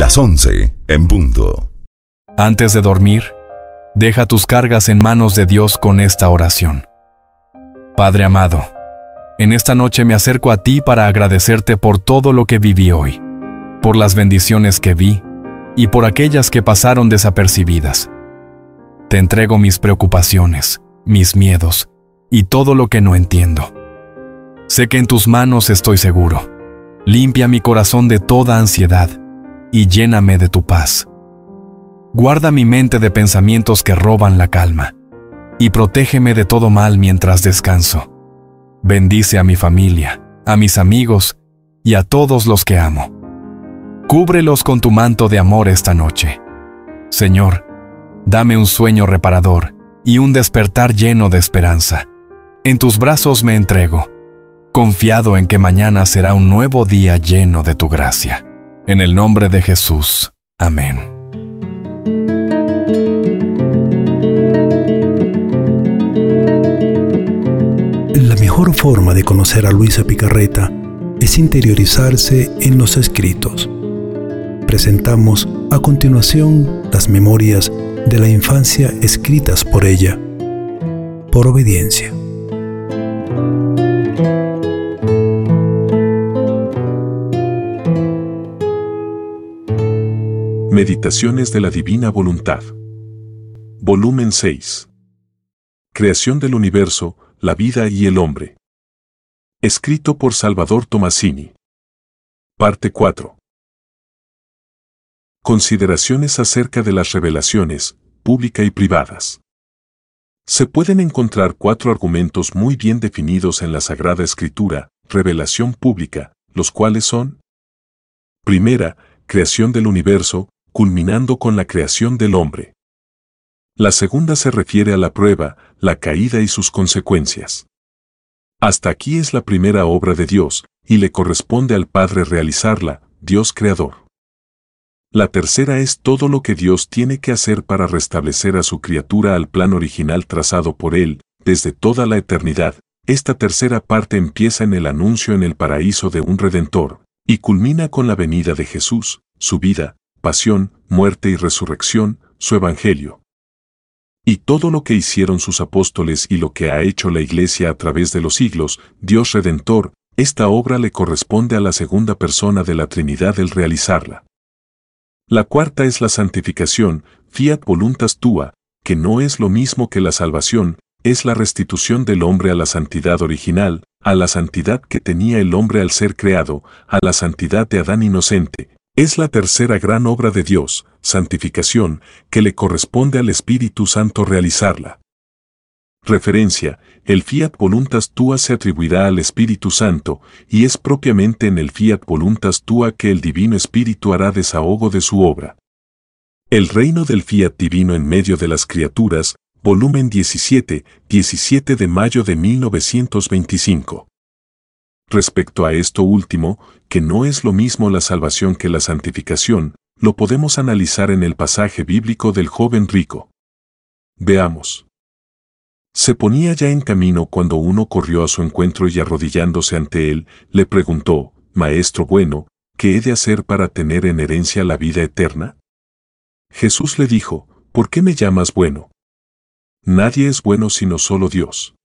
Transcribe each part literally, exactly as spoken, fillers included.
Las once en punto. Antes de dormir, deja tus cargas en manos de Dios con esta oración. Padre amado, en esta noche me acerco a ti para agradecerte por todo lo que viví hoy, por las bendiciones que vi y por aquellas que pasaron desapercibidas. Te entrego mis preocupaciones, mis miedos y todo lo que no entiendo. Sé que en tus manos estoy seguro. Limpia mi corazón de toda ansiedad y lléname de tu paz. Guarda mi mente de pensamientos que roban la calma y protégeme de todo mal mientras descanso. Bendice a mi familia, a mis amigos y a todos los que amo. Cúbrelos con tu manto de amor esta noche. Señor, dame un sueño reparador y un despertar lleno de esperanza. En tus brazos me entrego, confiado en que mañana será un nuevo día lleno de tu gracia. En el nombre de Jesús. Amén. La mejor forma de conocer a Luisa Picarreta es interiorizarse en los escritos. Presentamos a continuación las memorias de la infancia escritas por ella, por obediencia. Meditaciones de la Divina Voluntad. Volumen seis. Creación del universo, la vida y el hombre. Escrito por Salvador Tomasini. Parte cuatro. Consideraciones acerca de las revelaciones, pública y privadas. Se pueden encontrar cuatro argumentos muy bien definidos en la Sagrada Escritura, revelación pública, los cuales son: primera, creación del universo, culminando con la creación del hombre. La segunda se refiere a la prueba, la caída y sus consecuencias. Hasta aquí es la primera obra de Dios, y le corresponde al Padre realizarla, Dios Creador. La tercera es todo lo que Dios tiene que hacer para restablecer a su criatura al plan original trazado por Él, desde toda la eternidad. Esta tercera parte empieza en el anuncio en el paraíso de un Redentor, y culmina con la venida de Jesús, su vida, pasión, muerte y resurrección, su evangelio. Y todo lo que hicieron sus apóstoles y lo que ha hecho la Iglesia a través de los siglos, Dios Redentor, esta obra le corresponde a la segunda persona de la Trinidad el realizarla. La cuarta es la santificación, fiat voluntas tua, que no es lo mismo que la salvación, es la restitución del hombre a la santidad original, a la santidad que tenía el hombre al ser creado, a la santidad de Adán inocente. Es la tercera gran obra de Dios, santificación, que le corresponde al Espíritu Santo realizarla. Referencia: el fiat voluntas tua se atribuirá al Espíritu Santo, y es propiamente en el fiat voluntas tua que el Divino Espíritu hará desahogo de su obra. El reino del fiat divino en medio de las criaturas, volumen diecisiete, diecisiete de mayo de mil novecientos veinticinco. Respecto a esto último, que no es lo mismo la salvación que la santificación, lo podemos analizar en el pasaje bíblico del joven rico. Veamos. Se ponía ya en camino cuando uno corrió a su encuentro y arrodillándose ante él, le preguntó: Maestro bueno, ¿qué he de hacer para tener en herencia la vida eterna? Jesús le dijo: ¿Por qué me llamas bueno? Nadie es bueno sino solo Dios.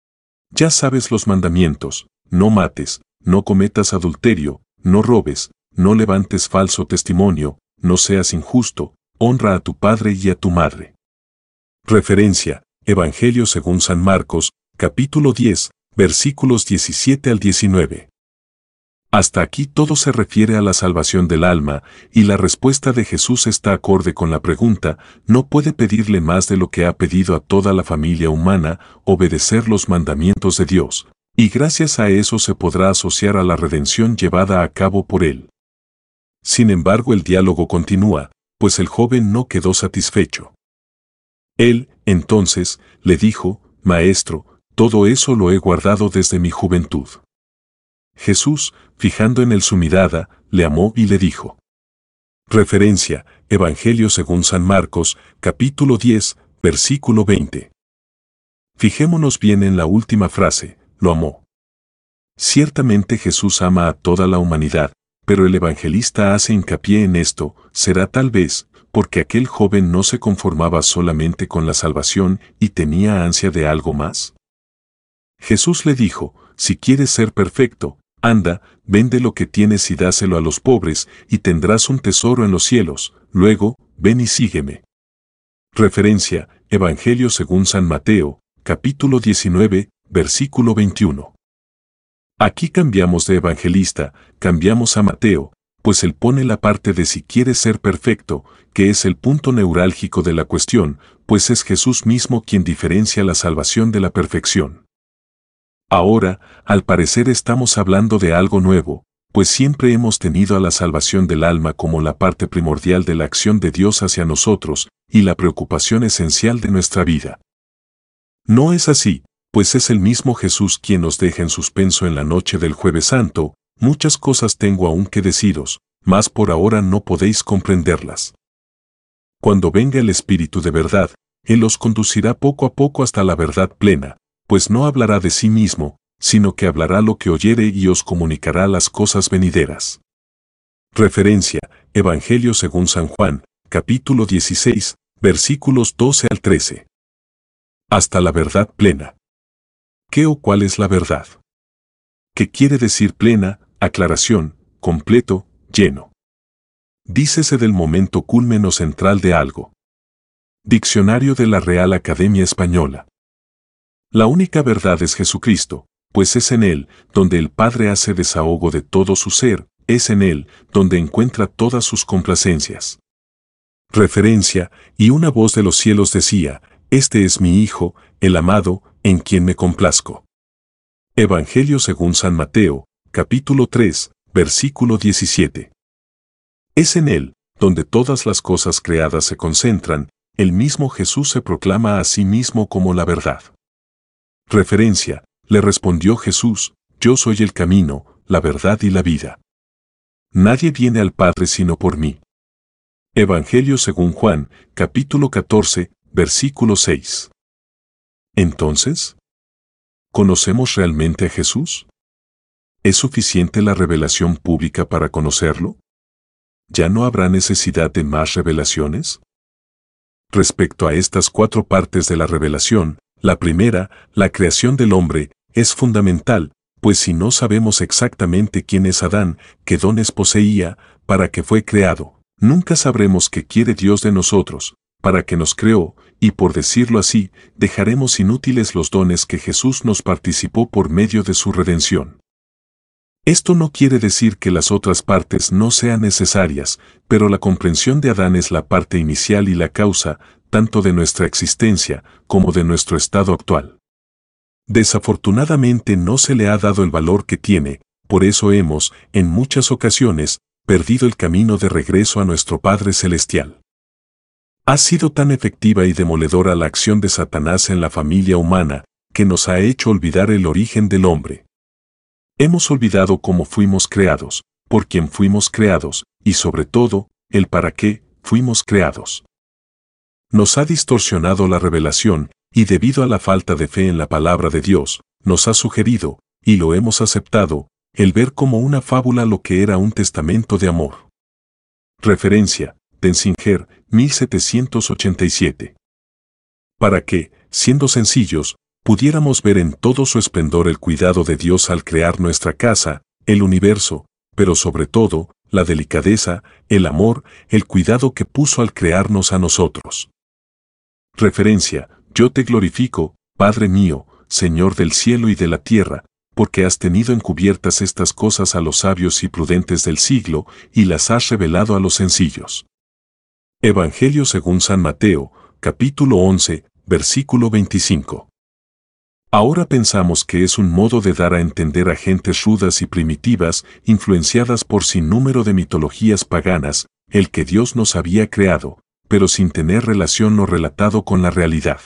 Ya sabes los mandamientos: no mates, no cometas adulterio, no robes, no levantes falso testimonio, no seas injusto, honra a tu padre y a tu madre. Referencia: Evangelio según San Marcos, capítulo diez, versículos diecisiete al diecinueve. Hasta aquí todo se refiere a la salvación del alma, y la respuesta de Jesús está acorde con la pregunta: no puede pedirle más de lo que ha pedido a toda la familia humana, obedecer los mandamientos de Dios. Y gracias a eso se podrá asociar a la redención llevada a cabo por él. Sin embargo, el diálogo continúa, pues el joven no quedó satisfecho. Él, entonces, le dijo: Maestro, todo eso lo he guardado desde mi juventud. Jesús, fijando en él su mirada, le amó y le dijo. Referencia: Evangelio según San Marcos, capítulo diez, versículo veinte. Fijémonos bien en la última frase: lo amó. Ciertamente Jesús ama a toda la humanidad, pero el evangelista hace hincapié en esto, será tal vez, porque aquel joven no se conformaba solamente con la salvación y tenía ansia de algo más. Jesús le dijo, si quieres ser perfecto, anda, vende lo que tienes y dáselo a los pobres, y tendrás un tesoro en los cielos, luego, ven y sígueme. Referencia, Evangelio según San Mateo, capítulo diecinueve, versículo veintiuno. Aquí cambiamos de evangelista, cambiamos a Mateo, pues él pone la parte de si quieres ser perfecto, que es el punto neurálgico de la cuestión, pues es Jesús mismo quien diferencia la salvación de la perfección. Ahora, al parecer estamos hablando de algo nuevo, pues siempre hemos tenido a la salvación del alma como la parte primordial de la acción de Dios hacia nosotros y la preocupación esencial de nuestra vida. No es así, pues es el mismo Jesús quien nos deja en suspenso en la noche del Jueves Santo, muchas cosas tengo aún que deciros, mas por ahora no podéis comprenderlas. Cuando venga el Espíritu de verdad, Él os conducirá poco a poco hasta la verdad plena, pues no hablará de sí mismo, sino que hablará lo que oyere y os comunicará las cosas venideras. Referencia, Evangelio según San Juan, capítulo dieciséis, versículos doce al trece. Hasta la verdad plena. ¿Qué o cuál es la verdad? ¿Qué quiere decir plena, aclaración, completo, lleno? Dícese del momento culmen o central de algo. Diccionario de la Real Academia Española. La única verdad es Jesucristo, pues es en Él donde el Padre hace desahogo de todo su ser, es en Él donde encuentra todas sus complacencias. Referencia, y una voz de los cielos decía, este es mi Hijo, el amado, en quien me complazco. Evangelio según San Mateo, capítulo tres, versículo diecisiete. Es en Él donde todas las cosas creadas se concentran, el mismo Jesús se proclama a sí mismo como la verdad. Referencia, le respondió Jesús, yo soy el camino, la verdad y la vida. Nadie viene al Padre sino por mí. Evangelio según Juan, capítulo catorce, versículo seis. Entonces, ¿conocemos realmente a Jesús? ¿Es suficiente la revelación pública para conocerlo? ¿Ya no habrá necesidad de más revelaciones? Respecto a estas cuatro partes de la revelación, la primera, la creación del hombre, es fundamental, pues si no sabemos exactamente quién es Adán, qué dones poseía, para qué fue creado, nunca sabremos qué quiere Dios de nosotros, para qué nos creó, y por decirlo así, dejaremos inútiles los dones que Jesús nos participó por medio de su redención. Esto no quiere decir que las otras partes no sean necesarias, pero la comprensión de Adán es la parte inicial y la causa, tanto de nuestra existencia como de nuestro estado actual. Desafortunadamente no se le ha dado el valor que tiene, por eso hemos, en muchas ocasiones, perdido el camino de regreso a nuestro Padre Celestial. Ha sido tan efectiva y demoledora la acción de Satanás en la familia humana, que nos ha hecho olvidar el origen del hombre. Hemos olvidado cómo fuimos creados, por quién fuimos creados, y sobre todo, el para qué fuimos creados. Nos ha distorsionado la revelación, y debido a la falta de fe en la palabra de Dios, nos ha sugerido, y lo hemos aceptado, el ver como una fábula lo que era un testamento de amor. Referencia, Denzinger, mil setecientos ochenta y siete. Para que, siendo sencillos, pudiéramos ver en todo su esplendor el cuidado de Dios al crear nuestra casa, el universo, pero sobre todo, la delicadeza, el amor, el cuidado que puso al crearnos a nosotros. Referencia, yo te glorifico, Padre mío, Señor del cielo y de la tierra, porque has tenido encubiertas estas cosas a los sabios y prudentes del siglo, y las has revelado a los sencillos. Evangelio según San Mateo, capítulo once, versículo veinticinco. Ahora pensamos que es un modo de dar a entender a gentes rudas y primitivas, influenciadas por sinnúmero de mitologías paganas, el que Dios nos había creado, pero sin tener relación o relatado con la realidad.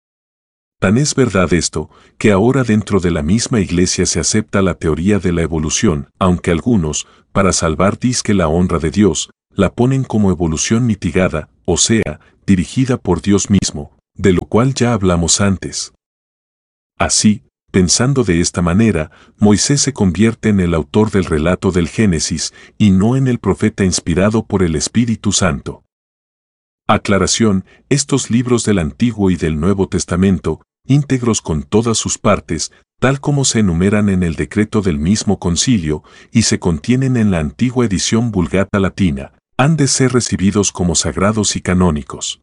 Tan es verdad esto, que ahora dentro de la misma Iglesia se acepta la teoría de la evolución, aunque algunos, para salvar disque la honra de Dios, la ponen como evolución mitigada, o sea, dirigida por Dios mismo, de lo cual ya hablamos antes. Así, Pensando de esta manera, Moisés se convierte en el autor del relato del Génesis y no en el profeta inspirado por el Espíritu Santo. Aclaración: estos libros del Antiguo y del Nuevo Testamento, íntegros con todas sus partes, tal como se enumeran en el decreto del mismo concilio y se contienen en la antigua edición Vulgata Latina, han de ser recibidos como sagrados y canónicos.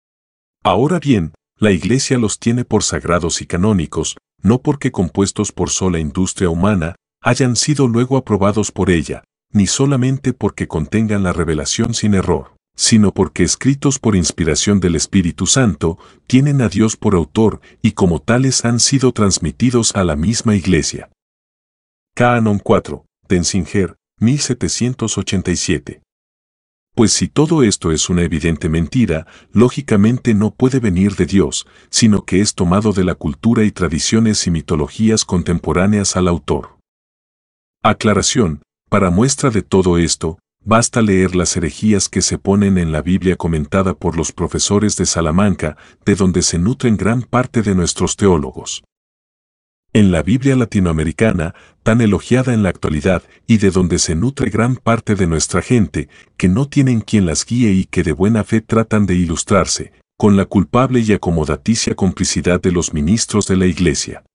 Ahora bien, la Iglesia los tiene por sagrados y canónicos, no porque compuestos por sola industria humana, hayan sido luego aprobados por ella, ni solamente porque contengan la revelación sin error, sino porque escritos por inspiración del Espíritu Santo, tienen a Dios por autor y como tales han sido transmitidos a la misma Iglesia. Canon cuatro, Denzinger, mil setecientos ochenta y siete. Pues si todo esto es una evidente mentira, lógicamente no puede venir de Dios, sino que es tomado de la cultura y tradiciones y mitologías contemporáneas al autor. Aclaración: para muestra de todo esto, basta leer las herejías que se ponen en la Biblia comentada por los profesores de Salamanca, de donde se nutren gran parte de nuestros teólogos. En la Biblia latinoamericana, tan elogiada en la actualidad y de donde se nutre gran parte de nuestra gente, que no tienen quien las guíe y que de buena fe tratan de ilustrarse, con la culpable y acomodaticia complicidad de los ministros de la Iglesia.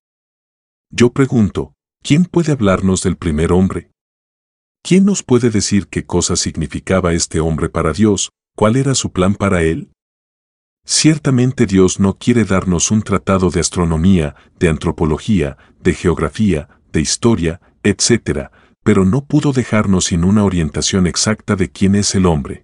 Yo pregunto, ¿quién puede hablarnos del primer hombre? ¿Quién nos puede decir qué cosa significaba este hombre para Dios, cuál era su plan para él? Ciertamente Dios no quiere darnos un tratado de astronomía, de antropología, de geografía, de historia, etcétera, pero no pudo dejarnos sin una orientación exacta de quién es el hombre.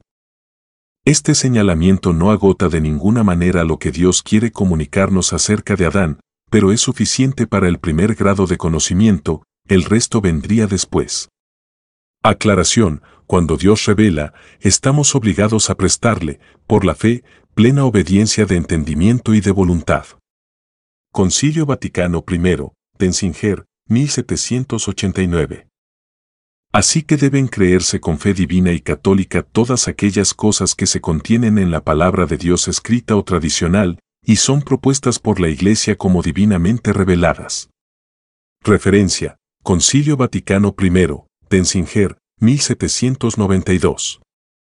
Este señalamiento no agota de ninguna manera lo que Dios quiere comunicarnos acerca de Adán, pero es suficiente para el primer grado de conocimiento, el resto vendría después. Aclaración: cuando Dios revela, estamos obligados a prestarle, por la fe, plena obediencia de entendimiento y de voluntad. Concilio Vaticano primero, Denzinger, mil setecientos ochenta y nueve. Así que deben creerse con fe divina y católica todas aquellas cosas que se contienen en la palabra de Dios escrita o tradicional, y son propuestas por la Iglesia como divinamente reveladas. Referencia: Concilio Vaticano primero, Denzinger, mil setecientos noventa y dos.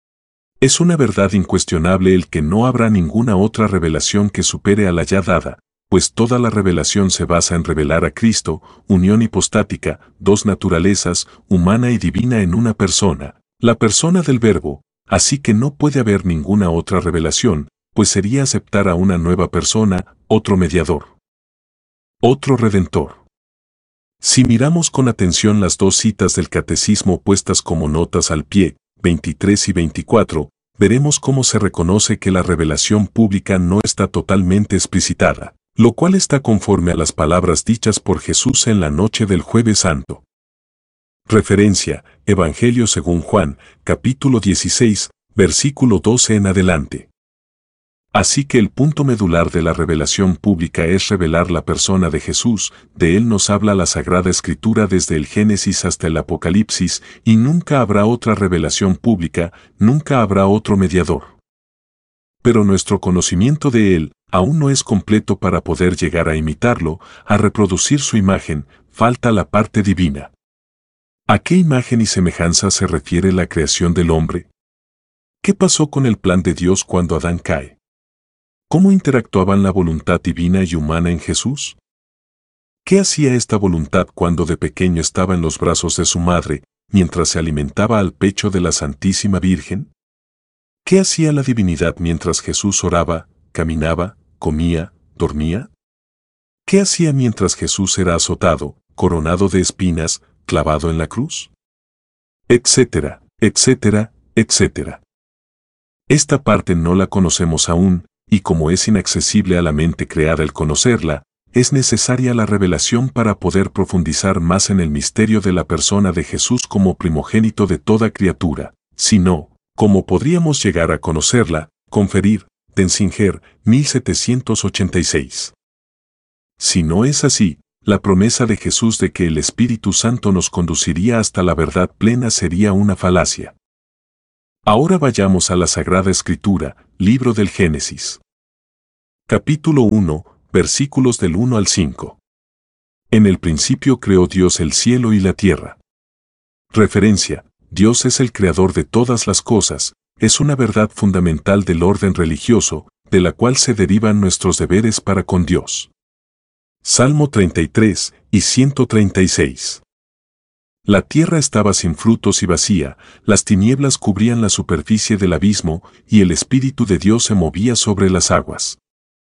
Es una verdad incuestionable el que no habrá ninguna otra revelación que supere a la ya dada, pues toda la revelación se basa en revelar a Cristo, unión hipostática, dos naturalezas, humana y divina en una persona, la persona del Verbo, así que no puede haber ninguna otra revelación, pues sería aceptar a una nueva persona, otro mediador, otro redentor. Si miramos con atención las dos citas del Catecismo puestas como notas al pie, veintitrés y veinticuatro, veremos cómo se reconoce que la revelación pública no está totalmente explicitada, lo cual está conforme a las palabras dichas por Jesús en la noche del Jueves Santo. Referencia: Evangelio según Juan, capítulo dieciséis, versículo doce en adelante. Así que el punto medular de la revelación pública es revelar la persona de Jesús, de él nos habla la Sagrada Escritura desde el Génesis hasta el Apocalipsis, y nunca habrá otra revelación pública, nunca habrá otro mediador. Pero nuestro conocimiento de él aún no es completo para poder llegar a imitarlo, a reproducir su imagen, falta la parte divina. ¿A qué imagen y semejanza se refiere la creación del hombre? ¿Qué pasó con el plan de Dios cuando Adán cae? ¿Cómo interactuaban la voluntad divina y humana en Jesús? ¿Qué hacía esta voluntad cuando de pequeño estaba en los brazos de su madre, mientras se alimentaba al pecho de la Santísima Virgen? ¿Qué hacía la divinidad mientras Jesús oraba, caminaba, comía, dormía? ¿Qué hacía mientras Jesús era azotado, coronado de espinas, clavado en la cruz? Etcétera, etcétera, etcétera. Esta parte no la conocemos aún, y como es inaccesible a la mente creada el conocerla, es necesaria la revelación para poder profundizar más en el misterio de la persona de Jesús como primogénito de toda criatura. Si no, ¿cómo podríamos llegar a conocerla? Conferir, Denzinger, mil setecientos ochenta y seis. Si no es así, la promesa de Jesús de que el Espíritu Santo nos conduciría hasta la verdad plena sería una falacia. Ahora vayamos a la Sagrada Escritura, libro del Génesis. Capítulo uno, versículos del uno al cinco. En el principio creó Dios el cielo y la tierra. Referencia: Dios es el creador de todas las cosas, es una verdad fundamental del orden religioso, de la cual se derivan nuestros deberes para con Dios. Salmo treinta y tres y ciento treinta y seis. La tierra estaba sin frutos y vacía, las tinieblas cubrían la superficie del abismo, y el Espíritu de Dios se movía sobre las aguas.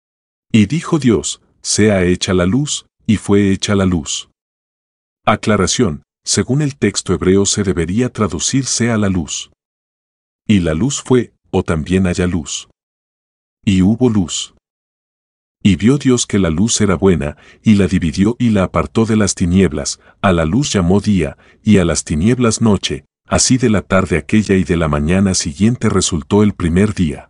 Y dijo Dios: sea hecha la luz, y fue hecha la luz. Aclaración: según el texto hebreo se debería traducir sea la luz. Y la luz fue, o también haya luz. Y hubo luz. Y vio Dios que la luz era buena, y la dividió y la apartó de las tinieblas, a la luz llamó día, y a las tinieblas noche, así de la tarde aquella y de la mañana siguiente resultó el primer día.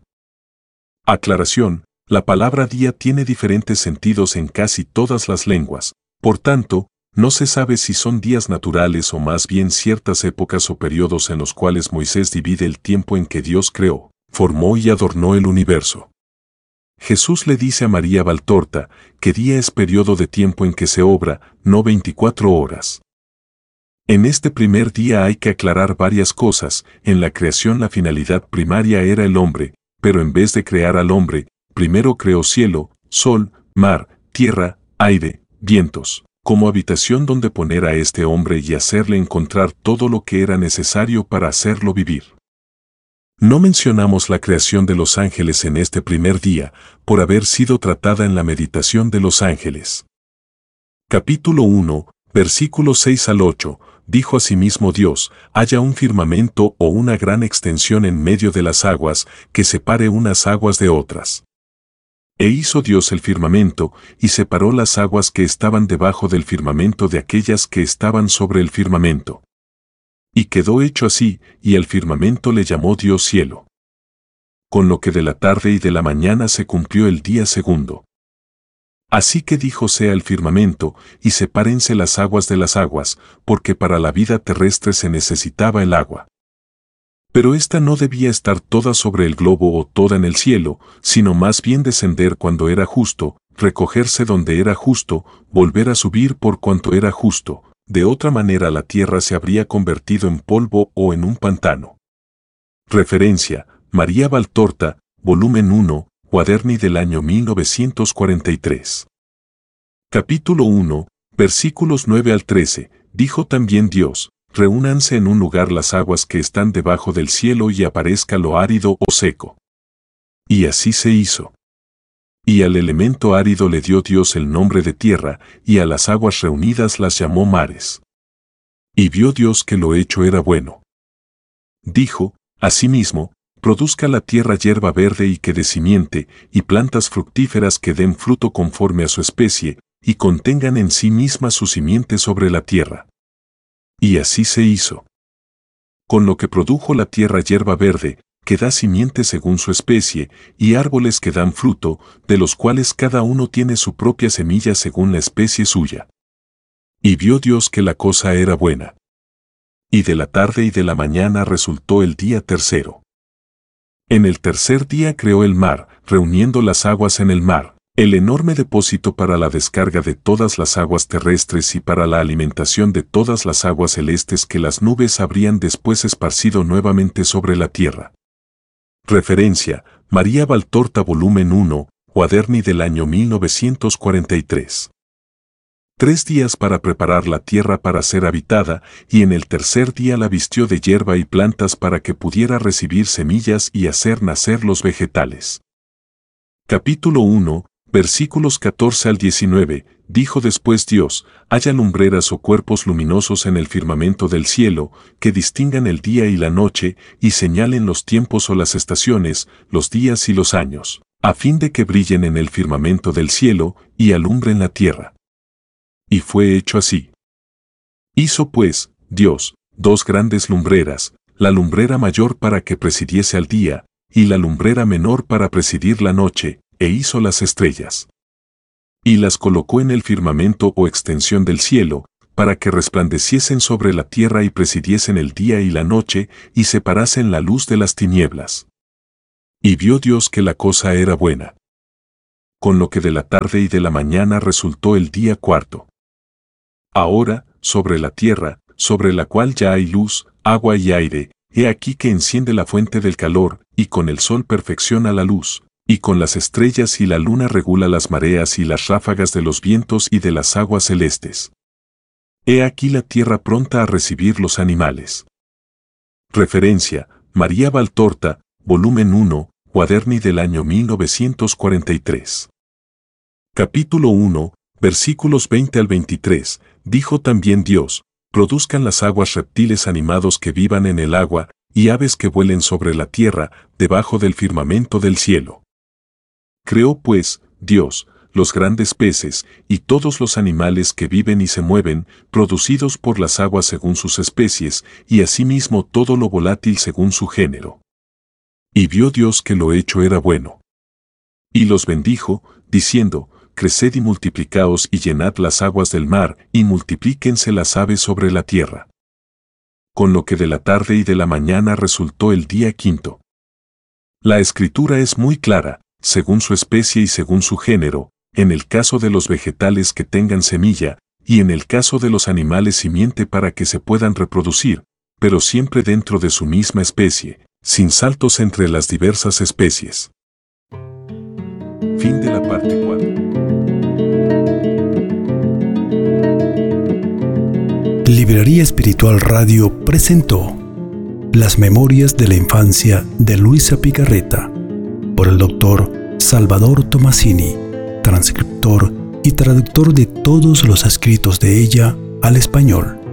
Aclaración: la palabra día tiene diferentes sentidos en casi todas las lenguas, por tanto, no se sabe si son días naturales o más bien ciertas épocas o periodos en los cuales Moisés divide el tiempo en que Dios creó, formó y adornó el universo. Jesús le dice a María Valtorta que día es periodo de tiempo en que se obra, no veinticuatro horas. En este primer día hay que aclarar varias cosas. En la creación la finalidad primaria era el hombre, pero en vez de crear al hombre, primero creó cielo, sol, mar, tierra, aire, vientos, como habitación donde poner a este hombre y hacerle encontrar todo lo que era necesario para hacerlo vivir. No mencionamos la creación de los ángeles en este primer día, por haber sido tratada en la meditación de los ángeles. Capítulo uno, versículos seis al ocho, dijo asimismo Dios: haya un firmamento o una gran extensión en medio de las aguas, que separe unas aguas de otras. E hizo Dios el firmamento, y separó las aguas que estaban debajo del firmamento de aquellas que estaban sobre el firmamento. Y quedó hecho así, y al firmamento le llamó Dios cielo. Con lo que de la tarde y de la mañana se cumplió el día segundo. Así que dijo sea el firmamento, y sepárense las aguas de las aguas, porque para la vida terrestre se necesitaba el agua. Pero ésta no debía estar toda sobre el globo o toda en el cielo, sino más bien descender cuando era justo, recogerse donde era justo, volver a subir por cuanto era justo. De otra manera la tierra se habría convertido en polvo o en un pantano. Referencia: María Valtorta, volumen uno, Cuaderni del año mil novecientos cuarenta y tres. Capítulo uno, versículos nueve al trece, dijo también Dios: reúnanse en un lugar las aguas que están debajo del cielo y aparezca lo árido o seco. Y así se hizo. Y al elemento árido le dio Dios el nombre de tierra, y a las aguas reunidas las llamó mares. Y vio Dios que lo hecho era bueno. Dijo, asimismo, produzca la tierra hierba verde y que dé simiente, y plantas fructíferas que den fruto conforme a su especie, y contengan en sí mismas su simiente sobre la tierra. Y así se hizo. Con lo que produjo la tierra hierba verde, que da simiente según su especie, y árboles que dan fruto, de los cuales cada uno tiene su propia semilla según la especie suya. Y vio Dios que la cosa era buena. Y de la tarde y de la mañana resultó el día tercero. En el tercer día creó el mar, reuniendo las aguas en el mar, el enorme depósito para la descarga de todas las aguas terrestres y para la alimentación de todas las aguas celestes que las nubes habrían después esparcido nuevamente sobre la tierra. Referencia: María Valtorta, volumen uno, Cuaderni del año mil novecientos cuarenta y tres. Tres días para preparar la tierra para ser habitada, y en el tercer día la vistió de hierba y plantas para que pudiera recibir semillas y hacer nacer los vegetales. Capítulo uno, versículos catorce al diecinueve, dijo después Dios: haya lumbreras o cuerpos luminosos en el firmamento del cielo, que distingan el día y la noche, y señalen los tiempos o las estaciones, los días y los años, a fin de que brillen en el firmamento del cielo, y alumbren la tierra. Y fue hecho así. Hizo pues Dios dos grandes lumbreras, la lumbrera mayor para que presidiese al día, y la lumbrera menor para presidir la noche, e hizo las estrellas. Y las colocó en el firmamento o extensión del cielo, para que resplandeciesen sobre la tierra y presidiesen el día y la noche, y separasen la luz de las tinieblas. Y vio Dios que la cosa era buena. Con lo que de la tarde y de la mañana resultó el día cuarto. Ahora, sobre la tierra, sobre la cual ya hay luz, agua y aire, he aquí que enciende la fuente del calor, y con el sol perfecciona la luz, y con las estrellas y la luna regula las mareas y las ráfagas de los vientos y de las aguas celestes. He aquí la tierra pronta a recibir los animales. Referencia, María Valtorta, volumen uno, Cuaderni del año mil novecientos cuarenta y tres. Capítulo uno, versículos veinte al veintitrés, dijo también Dios, produzcan las aguas reptiles animados que vivan en el agua, y aves que vuelen sobre la tierra, debajo del firmamento del cielo. Creó pues, Dios, los grandes peces, y todos los animales que viven y se mueven, producidos por las aguas según sus especies, y asimismo todo lo volátil según su género. Y vio Dios que lo hecho era bueno. Y los bendijo, diciendo, creced y multiplicaos y llenad las aguas del mar, y multiplíquense las aves sobre la tierra. Con lo que de la tarde y de la mañana resultó el día quinto. La escritura es muy clara, según su especie y según su género, en el caso de los vegetales que tengan semilla, y en el caso de los animales simiente para que se puedan reproducir, pero siempre dentro de su misma especie, sin saltos entre las diversas especies. Fin de la parte cuatro. Librería Espiritual Radio presentó Las Memorias de la Infancia de Luisa Picarreta, por el doctor Salvador Tomasini, transcriptor y traductor de todos los escritos de ella al español.